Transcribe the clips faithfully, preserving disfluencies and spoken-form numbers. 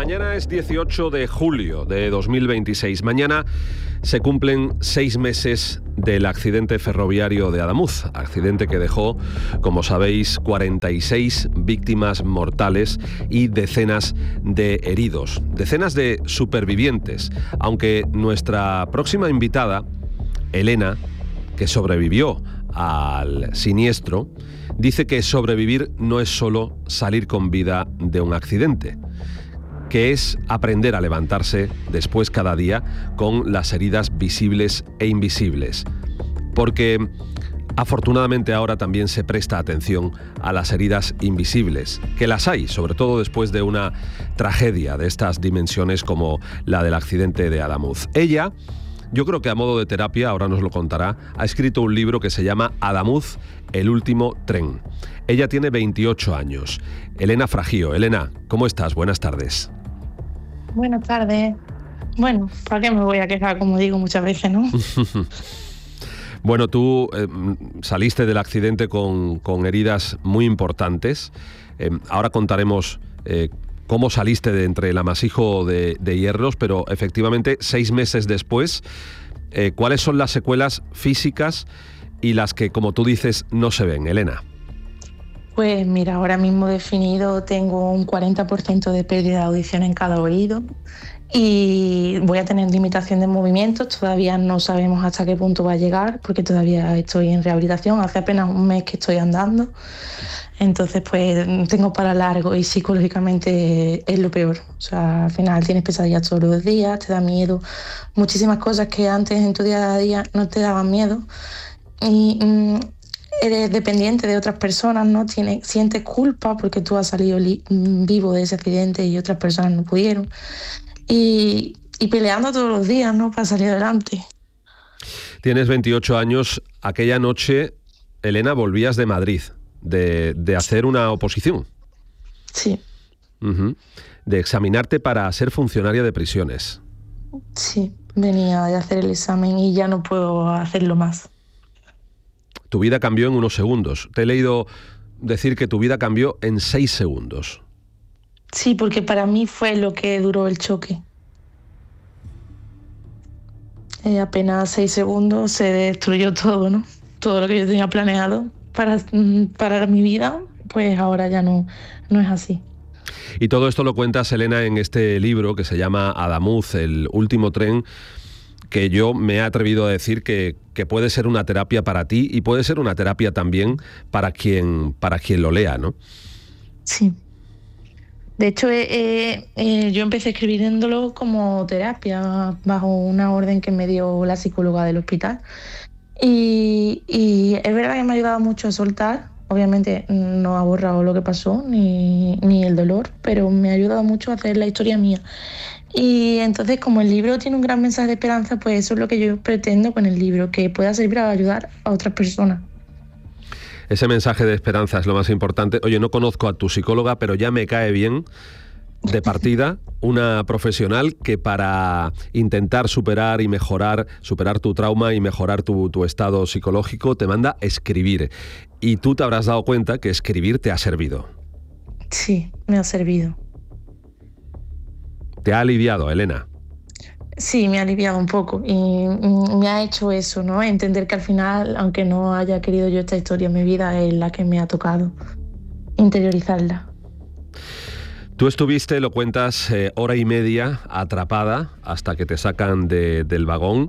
Mañana es dieciocho de julio de dos mil veintiséis. Mañana se cumplen seis meses del accidente ferroviario de Adamuz, accidente que dejó, como sabéis, cuarenta y seis víctimas mortales y decenas de heridos, decenas de supervivientes, aunque nuestra próxima invitada, Elena, que sobrevivió al siniestro, dice que sobrevivir no es solo salir con vida de un accidente, que es aprender a levantarse después cada día con las heridas visibles e invisibles. Porque afortunadamente ahora también se presta atención a las heridas invisibles, que las hay, sobre todo después de una tragedia de estas dimensiones como la del accidente de Adamuz. Ella, yo creo que a modo de terapia, ahora nos lo contará, ha escrito un libro que se llama Adamuz, el último tren. Ella tiene veintiocho años. Elena Fragío. Elena, ¿cómo estás? Buenas tardes. Buenas tardes. Bueno, ¿para qué me voy a quejar, como digo muchas veces, no? Bueno, tú eh, saliste del accidente con, con heridas muy importantes. Eh, ahora contaremos eh, cómo saliste de entre el amasijo de, de hierros, pero efectivamente, seis meses después, eh, ¿cuáles son las secuelas físicas y las que, como tú dices, no se ven, Elena? Pues mira, ahora mismo definido tengo un cuarenta por ciento de pérdida de audición en cada oído y voy a tener limitación de movimientos. Todavía no sabemos hasta qué punto va a llegar porque todavía estoy en rehabilitación. Hace apenas un mes que estoy andando. Entonces, pues tengo para largo y psicológicamente es lo peor. O sea, al final tienes pesadillas todos los días, te da miedo. Muchísimas cosas que antes en tu día a día no te daban miedo. Y mm, eres dependiente de otras personas, ¿no? Tienes, sientes culpa porque tú has salido li- vivo de ese accidente y otras personas no pudieron. Y, y peleando todos los días, ¿no? Para salir adelante. Tienes veintiocho años. Aquella noche, Elena, volvías de Madrid, de, de hacer una oposición. Sí. Uh-huh. De examinarte para ser funcionaria de prisiones. Sí, venía de hacer el examen y ya no puedo hacerlo más. Tu vida cambió en unos segundos. Te he leído decir que tu vida cambió en seis segundos. Sí, porque para mí fue lo que duró el choque. Eh, apenas seis segundos se destruyó todo, ¿no? Todo lo que yo tenía planeado para, para mi vida, pues ahora ya no, no es así. Y todo esto lo cuentas, Elena, en este libro que se llama Adamuz, el último tren, que yo me he atrevido a decir que, que puede ser una terapia para ti y puede ser una terapia también para quien, para quien lo lea, ¿no? Sí. De hecho, eh, eh, yo empecé escribiéndolo como terapia, bajo una orden que me dio la psicóloga del hospital. Y, y es verdad que me ha ayudado mucho a soltar. Obviamente no ha borrado lo que pasó, ni, ni el dolor, pero me ha ayudado mucho a hacer la historia mía. Y entonces, como el libro tiene un gran mensaje de esperanza, pues eso es lo que yo pretendo con el libro, que pueda servir para ayudar a otras personas. Ese mensaje de esperanza es lo más importante. Oye, no conozco a tu psicóloga, pero ya me cae bien de partida una profesional que para intentar superar y mejorar, superar tu trauma y mejorar tu, tu estado psicológico, te manda escribir. Y tú te habrás dado cuenta que escribir te ha servido. Sí, me ha servido. ¿Te ha aliviado, Elena? Sí, me ha aliviado un poco y me ha hecho eso, ¿no? Entender que al final, aunque no haya querido yo esta historia en mi vida, es la que me ha tocado interiorizarla. Tú estuviste, lo cuentas, eh, hora y media atrapada hasta que te sacan de, del vagón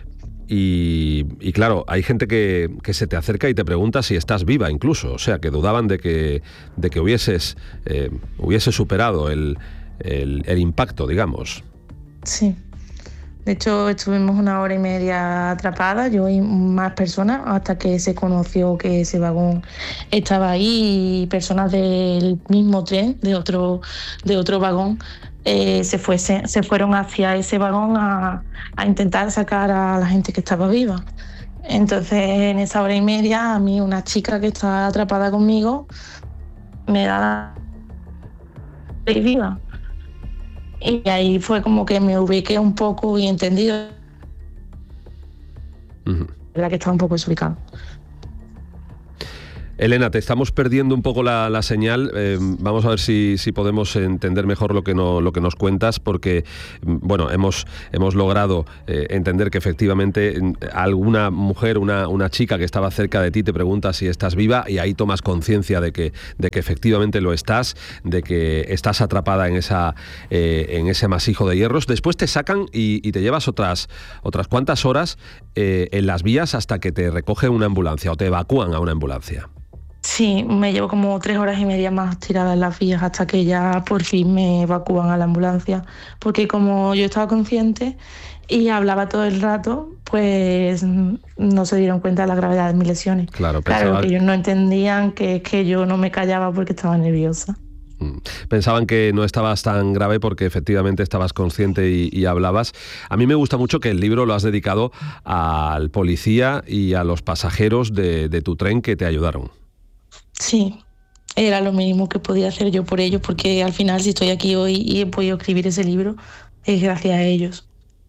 y, y claro, hay gente que, que se te acerca y te pregunta si estás viva incluso, o sea, que dudaban de que, de que hubieses, eh, hubieses superado el, el, el impacto, digamos. Sí. De hecho, estuvimos una hora y media atrapadas, yo y más personas, hasta que se conoció que ese vagón estaba ahí y personas del mismo tren, de otro, de otro vagón, eh, se, fuese, se fueron hacia ese vagón a, a intentar sacar a la gente que estaba viva. Entonces, en esa hora y media, a mí una chica que estaba atrapada conmigo me da la viva. Y ahí fue como que me ubiqué un poco y entendí Uh-huh. la que estaba un poco desubicada. Elena, te estamos perdiendo un poco la, la señal. Eh, vamos a ver si, si podemos entender mejor lo que, no, lo que nos cuentas, porque bueno, hemos, hemos logrado eh, entender que efectivamente alguna mujer, una, una chica que estaba cerca de ti te pregunta si estás viva, y ahí tomas conciencia de que, de que efectivamente lo estás, de que estás atrapada en, esa, eh, en ese masijo de hierros. Después te sacan y, y te llevas otras, otras cuantas horas eh, en las vías hasta que te recoge una ambulancia o te evacúan a una ambulancia. Sí, me llevo como tres horas y media más tirada en las vías hasta que ya por fin me evacúan a la ambulancia, porque como yo estaba consciente y hablaba todo el rato, pues no se dieron cuenta de la gravedad de mis lesiones. Claro, claro pensaba... que ellos no entendían que, que yo no me callaba porque estaba nerviosa. Pensaban que no estabas tan grave porque efectivamente estabas consciente y, y hablabas. A mí me gusta mucho que el libro lo has dedicado al policía y a los pasajeros de, de tu tren que te ayudaron. Sí, era lo mínimo que podía hacer yo por ellos, porque al final si estoy aquí hoy y he podido escribir ese libro es gracias a ellos.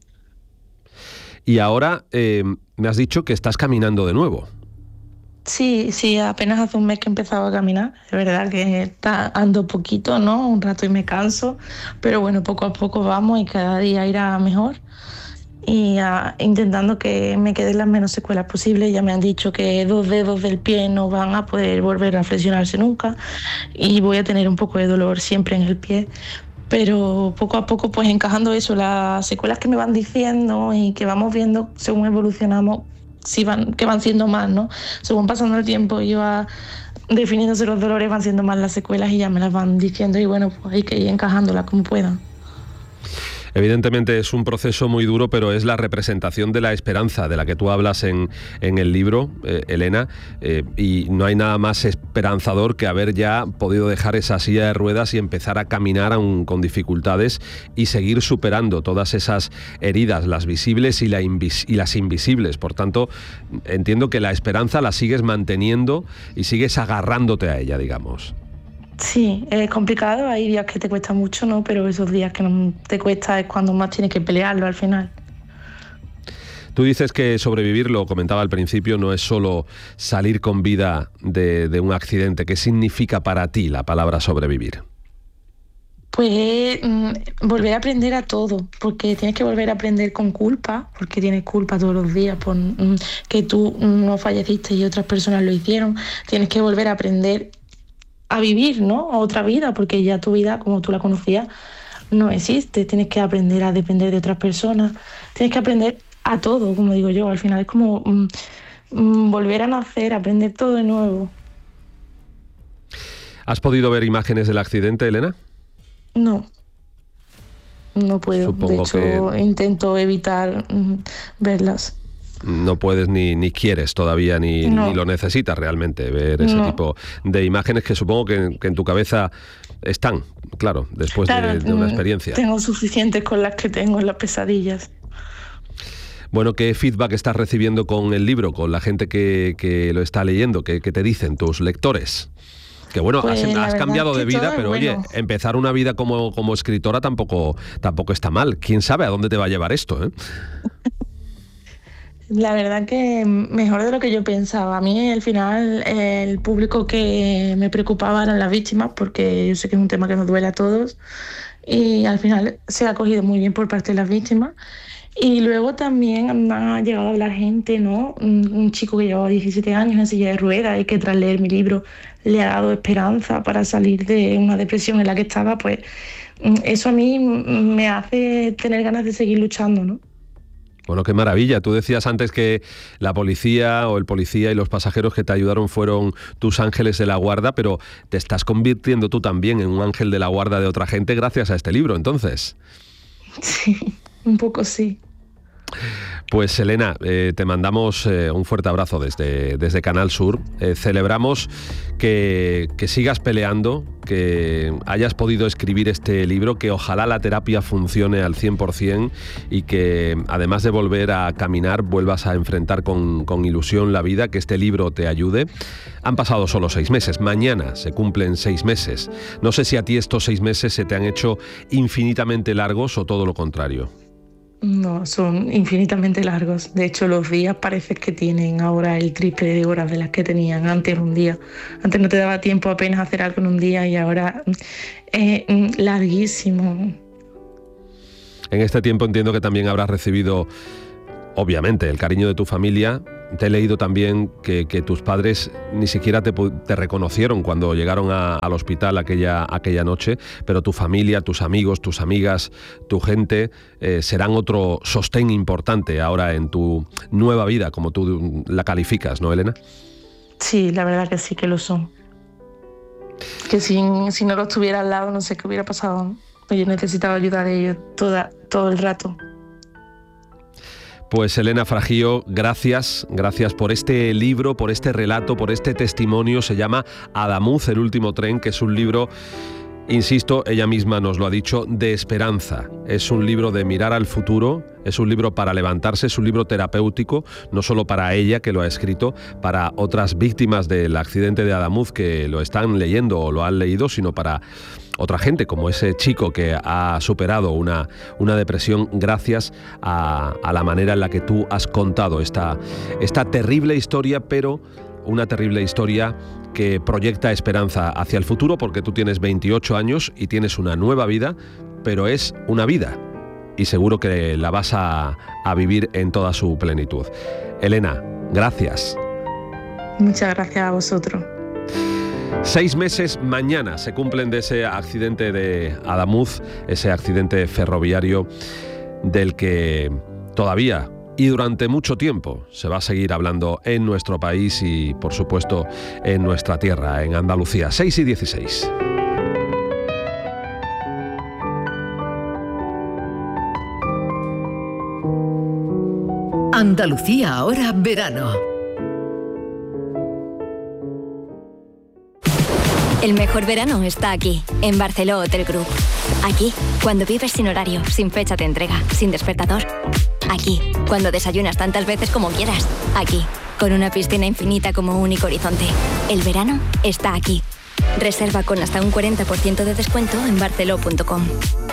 Y ahora eh, me has dicho que estás caminando de nuevo. Sí, sí, apenas hace un mes que he empezado a caminar. Es verdad que está, ando poquito, ¿no? Un rato y me canso, pero bueno, poco a poco vamos y cada día irá mejor. Y uh, intentando que me queden las menos secuelas posibles. Ya me han dicho que dos dedos del pie no van a poder volver a flexionarse nunca y voy a tener un poco de dolor siempre en el pie, pero poco a poco pues encajando eso, las secuelas que me van diciendo y que vamos viendo según evolucionamos, si van, que van siendo más, ¿no? Según pasando el tiempo y va definiéndose los dolores, van siendo más las secuelas y ya me las van diciendo, y bueno, pues hay que ir encajándolas como puedan. Evidentemente es un proceso muy duro, pero es la representación de la esperanza de la que tú hablas en, en el libro, eh, Elena, eh, y no hay nada más esperanzador que haber ya podido dejar esa silla de ruedas y empezar a caminar aún con dificultades y seguir superando todas esas heridas, las visibles y, la invis- y las invisibles. Por tanto, entiendo que la esperanza la sigues manteniendo y sigues agarrándote a ella, digamos. Sí, es complicado, hay días que te cuesta mucho, ¿no? Pero esos días que no te cuesta es cuando más tienes que pelearlo al final. Tú dices que sobrevivir, lo comentaba al principio, no es solo salir con vida de, de un accidente. ¿Qué significa para ti la palabra sobrevivir? Pues mmm, volver a aprender a todo, porque tienes que volver a aprender con culpa, porque tienes culpa todos los días por mmm, que tú no falleciste y otras personas lo hicieron. Tienes que volver a aprender a vivir, ¿no? A otra vida, porque ya tu vida, como tú la conocías, no existe. Tienes que aprender a depender de otras personas. Tienes que aprender a todo, como digo yo. Al final es como mmm, mmm, volver a nacer, aprender todo de nuevo. ¿Has podido ver imágenes del accidente, Elena? No. No puedo. Supongo de hecho, que... intento evitar mmm, verlas. No puedes ni, ni quieres todavía, ni, no. ni lo necesitas realmente, ver ese no. tipo de imágenes que supongo que, que en tu cabeza están, claro, después claro, de, de una experiencia. Tengo suficientes con las que tengo en las pesadillas. Bueno, ¿qué feedback estás recibiendo con el libro, con la gente que, que lo está leyendo? ¿Qué, qué te dicen tus lectores? Que bueno, pues has, has cambiado de vida, pero bueno. Oye, empezar una vida como, como escritora tampoco, tampoco está mal. ¿Quién sabe a dónde te va a llevar esto, eh? La verdad que mejor de lo que yo pensaba. A mí al final el público que me preocupaba eran las víctimas, porque yo sé que es un tema que nos duele a todos, y al final se ha acogido muy bien por parte de las víctimas. Y luego también me ha llegado a hablar gente, ¿no? Un, un chico que llevaba diecisiete años en silla de ruedas y que tras leer mi libro le ha dado esperanza para salir de una depresión en la que estaba. Pues eso a mí me hace tener ganas de seguir luchando, ¿no? Bueno, qué maravilla. Tú decías antes que la policía o el policía y los pasajeros que te ayudaron fueron tus ángeles de la guarda, pero te estás convirtiendo tú también en un ángel de la guarda de otra gente gracias a este libro, entonces. Sí, un poco sí. Pues Elena, eh, te mandamos eh, un fuerte abrazo desde, desde Canal Sur. Eh, celebramos que, que sigas peleando, que hayas podido escribir este libro, que ojalá la terapia funcione al cien por ciento y que además de volver a caminar, vuelvas a enfrentar con, con ilusión la vida, que este libro te ayude. Han pasado solo seis meses, mañana se cumplen seis meses. No sé si a ti estos seis meses se te han hecho infinitamente largos o todo lo contrario. No, son infinitamente largos. De hecho, los días parece que tienen ahora el triple de horas de las que tenían antes un día. Antes no te daba tiempo apenas hacer algo en un día y ahora es larguísimo. En este tiempo entiendo que también habrás recibido, obviamente, el cariño de tu familia. Te he leído también que, que tus padres ni siquiera te, te reconocieron cuando llegaron a, al hospital aquella, aquella noche, pero tu familia, tus amigos, tus amigas, tu gente eh, serán otro sostén importante ahora en tu nueva vida, como tú la calificas, ¿no, Elena? Sí, la verdad que sí que lo son. Que si, si no los tuviera al lado no sé qué hubiera pasado. Yo necesitaba ayuda de ellos toda, todo el rato. Pues Elena Fragío, gracias, gracias por este libro, por este relato, por este testimonio. Se llama Adamuz, el último tren, que es un libro, insisto, ella misma nos lo ha dicho, de esperanza. Es un libro de mirar al futuro, es un libro para levantarse, es un libro terapéutico, no solo para ella que lo ha escrito, para otras víctimas del accidente de Adamuz que lo están leyendo o lo han leído, sino para otra gente, como ese chico que ha superado una, una depresión gracias a, a la manera en la que tú has contado esta, esta terrible historia, pero una terrible historia que proyecta esperanza hacia el futuro, porque tú tienes veintiocho años y tienes una nueva vida, pero es una vida y seguro que la vas a, a vivir en toda su plenitud. Elena, gracias. Muchas gracias a vosotros. Seis meses mañana se cumplen de ese accidente de Adamuz, ese accidente ferroviario del que todavía y durante mucho tiempo se va a seguir hablando en nuestro país y, por supuesto, en nuestra tierra, en Andalucía. seis y dieciséis. Andalucía ahora verano. El mejor verano está aquí, en Barceló Hotel Group. Aquí, cuando vives sin horario, sin fecha de entrega, sin despertador. Aquí, cuando desayunas tantas veces como quieras. Aquí, con una piscina infinita como único horizonte. El verano está aquí. Reserva con hasta un cuarenta por ciento de descuento en barceló punto com.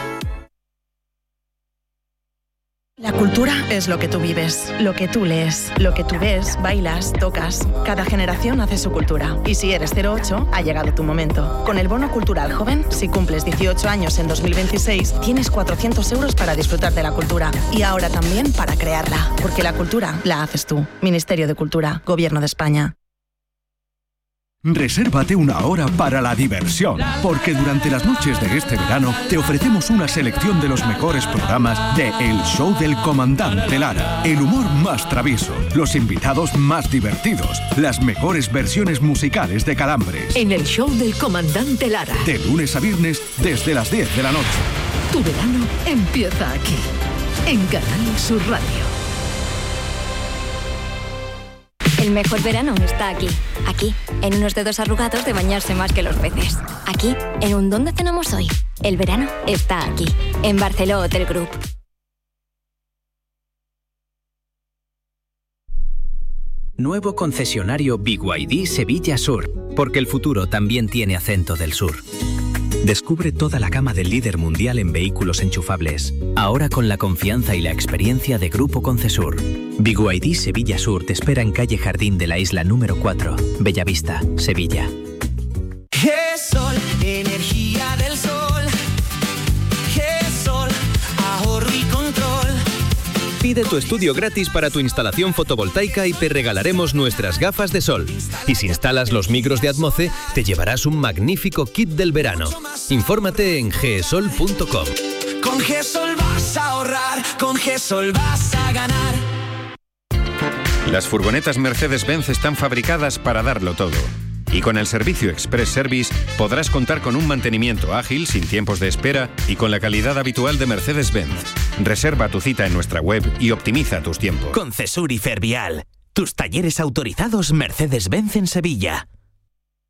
La cultura es lo que tú vives, lo que tú lees, lo que tú ves, bailas, tocas. Cada generación hace su cultura. Y si eres cero ocho, ha llegado tu momento. Con el Bono Cultural Joven, si cumples dieciocho años en dos mil veintiséis, tienes cuatrocientos euros para disfrutar de la cultura. Y ahora también para crearla. Porque la cultura la haces tú. Ministerio de Cultura, Gobierno de España. Resérvate una hora para la diversión, porque durante las noches de este verano te ofrecemos una selección de los mejores programas de El Show del Comandante Lara. El humor más travieso, los invitados más divertidos, las mejores versiones musicales de Calambres. En El Show del Comandante Lara. De lunes a viernes desde las diez de la noche. Tu verano empieza aquí, en Canal Sur Radio. El mejor verano está aquí. Aquí, en unos dedos arrugados de bañarse más que los peces. Aquí, en un ¿dónde cenamos hoy? El verano está aquí, en Barceló Hotel Group. Nuevo concesionario B Y D Sevilla Sur, porque el futuro también tiene acento del sur. Descubre toda la gama del líder mundial en vehículos enchufables, ahora con la confianza y la experiencia de Grupo Concesur. B Y D Sevilla Sur te espera en calle Jardín de la Isla número cuatro, Bellavista, Sevilla. GESOL, energía del sol. GESOL, ahorro y control. Pide tu estudio gratis para tu instalación fotovoltaica y te regalaremos nuestras gafas de sol. Y si instalas los micros de Atmoce, te llevarás un magnífico kit del verano. Infórmate en gesol punto com. Con GESOL vas a ahorrar, con GESOL vas a ganar. Las furgonetas Mercedes-Benz están fabricadas para darlo todo. Y con el servicio Express Service podrás contar con un mantenimiento ágil, sin tiempos de espera y con la calidad habitual de Mercedes-Benz. Reserva tu cita en nuestra web y optimiza tus tiempos. Concesur y Fervial, tus talleres autorizados Mercedes-Benz en Sevilla.